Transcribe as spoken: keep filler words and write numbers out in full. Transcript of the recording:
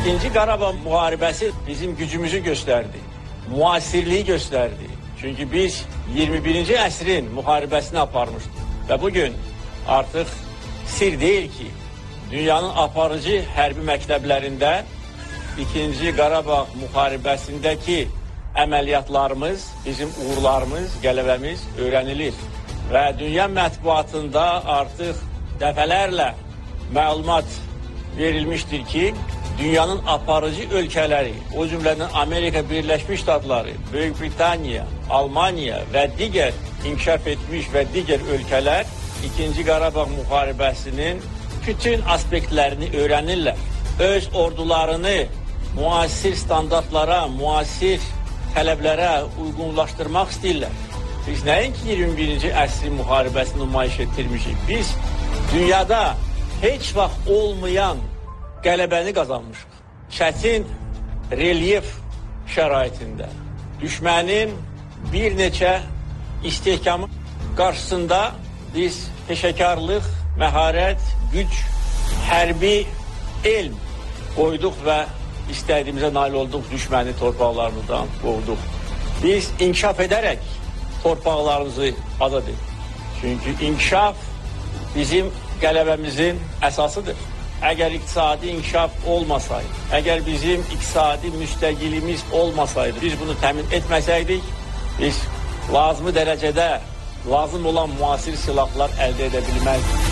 İkinci Qarabağ müharibəsi bizim gücümüzü göstərdi, müasirliği göstərdi. Çünkü biz iyirmi birinci əsrin müharibəsini aparmışdıq. Və bugün artıq sir deyil ki, dünyanın aparıcı hərbi məktəblərində İkinci Qarabağ müharibəsindəki əməliyyatlarımız, bizim uğurlarımız, qələbəmiz öyrənilir. Və dünya mətbuatında artıq dəfələrlə məlumat verilmişdir ki, dünyanın aparıcı ölkələri, o cümlədən Amerika Birləşmiş Ştatları, Böyük Britaniya, Almanya və digər inkişaf etmiş və digər ölkələr İkinci Qarabağ müharibəsinin bütün aspektlərini öyrənirlər. Öz ordularını müasir standartlara, müasir tələblərə uyğunlaşdırmaq istəyirlər. Biz nəinki iyirmi birinci əsrin müharibəsini nümayiş etdirmişik. Biz dünyada heç vaxt olmayan qələbəni qazanmışıq. Çətin relyef şəraitində düşmənin bir neçə istehkamı qarşısında biz peşəkarlıq, məharət, güc, hərbi elm qoyduq və istədiyimizə nail olduq, düşməni torpaqlarımızdan qovduq. Biz inkişaf edərək torpaqlarımızı azad etdik. Çünki inkişaf bizim qələbəmizin əsasıdır. Əgər iqtisadi inkişaf olmasaydı, əgər bizim iqtisadi müstəqilimiz olmasaydı, biz bunu təmin etməsəydik, biz lazımı dərəcədə lazım olan müasir silahlar əldə edə bilməzdik.